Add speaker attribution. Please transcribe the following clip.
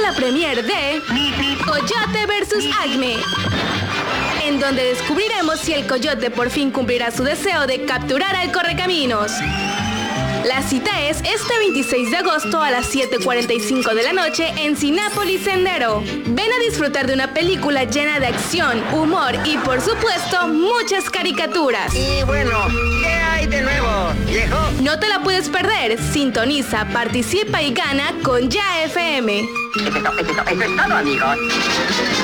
Speaker 1: la premiere de Coyote vs. Acme, en donde descubriremos si el coyote por fin cumplirá su deseo de capturar al correcaminos. La cita es este 26 de agosto a las 7:45 de la noche en Cinépolis Sendero. Ven a disfrutar de una película llena de acción, humor y, por supuesto, muchas caricaturas.
Speaker 2: Y bueno, ¿qué hay de nuevo, viejo?
Speaker 1: No te la puedes perder. Sintoniza, participa y gana con Ya FM.
Speaker 2: Eso es todo, amigos.